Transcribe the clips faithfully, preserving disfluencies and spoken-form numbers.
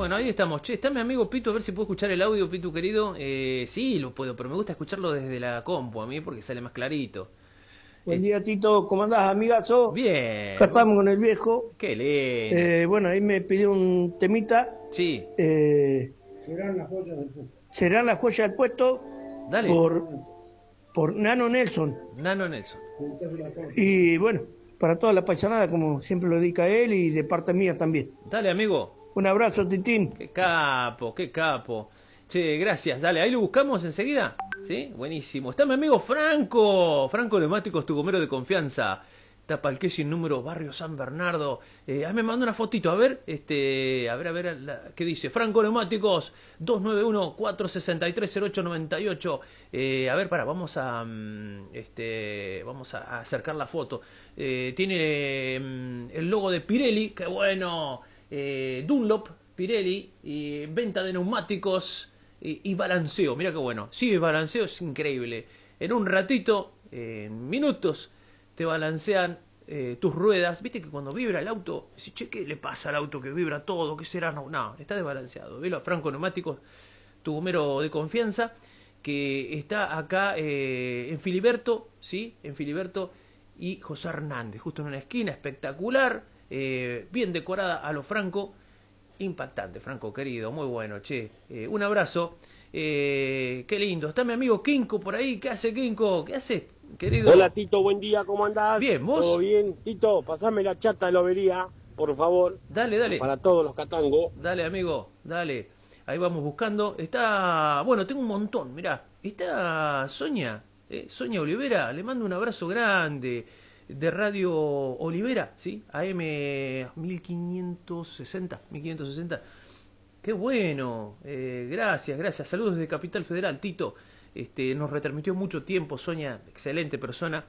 bueno, ahí estamos. Che, está mi amigo Pitu, a ver si puedo escuchar el audio, Pitu querido. Eh, sí, lo puedo, pero me gusta escucharlo desde la compu a mí porque sale más clarito. Buen Eh, día, Tito. ¿Cómo andás, amigazo? bien, Acá bueno, estamos con el viejo. qué lindo. Eh, bueno, ahí me pidió un temita. Sí, Eh, Serán las joyas del pueblo. será la joya del puesto dale. por, por Nano Nelson. Nano Nelson. Y bueno, para toda la paisanada, como siempre lo dedica él y de parte mía también. Dale, amigo. Un abrazo, Titín. Qué capo, qué capo. Che, gracias. Dale, ahí lo buscamos enseguida. ¿Sí? Buenísimo. Está mi amigo Franco. Franco Neumáticos, tu gomero de confianza. Tapalqué sin número, Barrio San Bernardo. Eh, ahí me mandó una fotito. A ver, este, a ver, a ver, la, ¿qué dice? Franco Neumáticos, dos nueve uno, cuatro seis tres, cero ocho nueve ocho. Eh, a ver, para, vamos a, este, vamos a acercar la foto. Eh, tiene um, el logo de Pirelli, qué bueno. Eh, Dunlop, Pirelli, y venta de neumáticos y, y balanceo. Mira qué bueno. Sí, el balanceo es increíble. En un ratito, eh, en minutos, te balancean eh, tus ruedas. Viste que cuando vibra el auto, decís, che, ¿qué le pasa al auto que vibra todo? ¿Qué será? No, no, está desbalanceado. Velo a Franco Neumáticos, tu gomero de confianza, que está acá eh, en Filiberto, ¿sí? En Filiberto y José Hernández, justo en una esquina espectacular, eh, bien decorada a lo Franco. Impactante, Franco querido, muy bueno, che. Eh, un abrazo. Eh, qué lindo. Está mi amigo Kinko por ahí. ¿Qué hace, Kinko? ¿Qué hace, querido? Hola, Tito, buen día, ¿cómo andás? Bien, ¿vos? ¿Todo bien? Tito, pasame la chata de lobería, por favor. Dale, dale. Para todos los catangos. Dale, amigo, dale. Ahí vamos buscando. Está, bueno, tengo un montón, mirá. Está Sonia, eh, Sonia Olivera. Le mando un abrazo grande de Radio Olivera, ¿sí? A M mil quinientos sesenta. Qué bueno. Eh, gracias, gracias. Saludos desde Capital Federal, Tito. Este, nos retransmitió mucho tiempo, Sonia, excelente persona.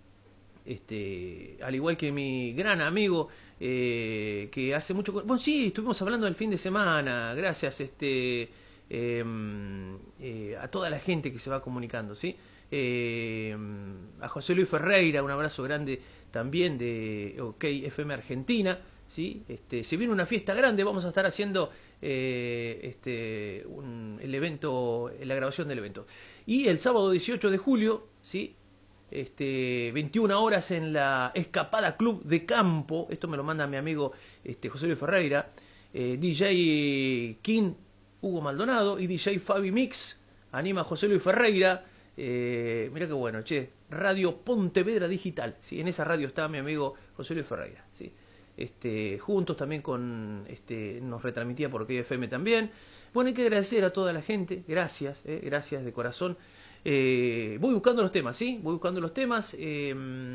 Este, al igual que mi gran amigo, eh, que hace mucho... Bueno, sí, estuvimos hablando del fin de semana. Gracias este, eh, eh, a toda la gente que se va comunicando, ¿sí? Eh, a José Luis Ferreira, un abrazo grande también de OK F M Argentina, ¿sí? Este, se viene una fiesta grande, vamos a estar haciendo eh, este, un, el evento, la grabación del evento. Y el sábado dieciocho de julio, ¿sí? Este, veintiuna horas en la Escapada Club de Campo, esto me lo manda mi amigo este, José Luis Ferreira, eh, D J King Hugo Maldonado y D J Fabi Mix, anima a José Luis Ferreira. Eh, mira qué bueno, che, Radio Pontevedra Digital, ¿sí? En esa radio está mi amigo José Luis Ferreira, ¿sí? Este, juntos también con, este, nos retransmitía por K F M también. Bueno, hay que agradecer a toda la gente, gracias, eh, gracias de corazón. Eh, voy buscando los temas, ¿sí? Voy buscando los temas eh,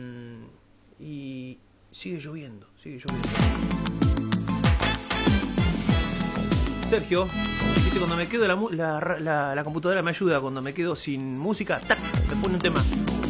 y sigue lloviendo, sigue lloviendo. Sergio, viste, cuando me quedo la, la, la, la computadora me ayuda, cuando me quedo sin música, ¡tac!, me pone un tema.